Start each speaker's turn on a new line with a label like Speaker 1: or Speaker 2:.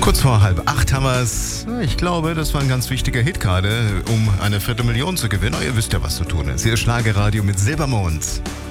Speaker 1: Kurz vor 7:30 haben wir es. Ich glaube, das war ein ganz wichtiger Hit gerade, um eine 250.000 zu gewinnen. Oh, ihr wisst ja, was zu tun ist. Hier ist Schlagerradio mit Silbermond.